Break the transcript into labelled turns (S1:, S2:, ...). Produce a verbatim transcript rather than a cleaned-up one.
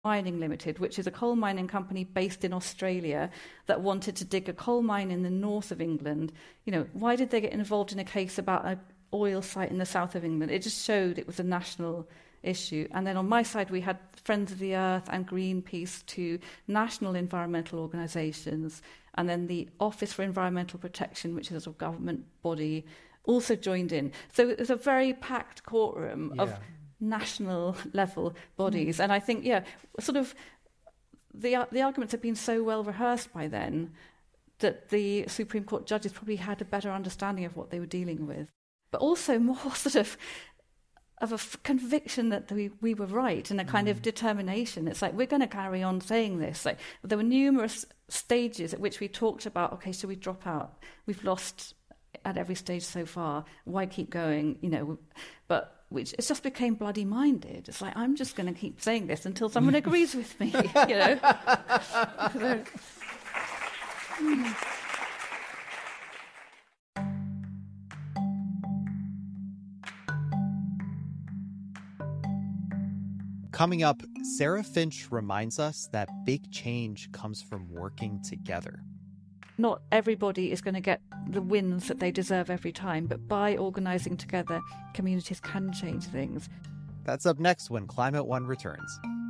S1: Mining Limited, which is a coal mining company based in Australia that wanted to dig a coal mine in the north of England. You know, why did they get involved in a case about an oil site in the south of England? It just showed it was a national issue. And then on my side, we had Friends of the Earth and Greenpeace, two national environmental organisations, and then the Office for Environmental Protection, which is a government body, also joined in. So it was a very packed courtroom yeah. of national level bodies. Mm. And I think, yeah, sort of the the arguments have been so well rehearsed by then that the Supreme Court judges probably had a better understanding of what they were dealing with. But also more sort of of a f- conviction that we, we were right and a kind mm. of determination. It's like, we're going to carry on saying this. Like, there were numerous stages at which we talked about, okay, should we drop out? We've lost at every stage so far. Why keep going? You know, but which it just became bloody minded. It's like, I'm just going to keep saying this until someone agrees with me, you know. mm.
S2: Coming up, Sarah Finch reminds us that big change comes from working together.
S1: Not everybody is going to get the wins that they deserve every time, but by organising together, communities can change things.
S2: That's up next when Climate One returns.